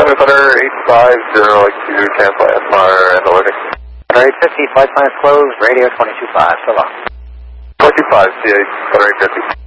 Center 850 cancel SMR and alerting. Center 850, flight plan is closed, radio 225, so long. 225, CA, Center 850.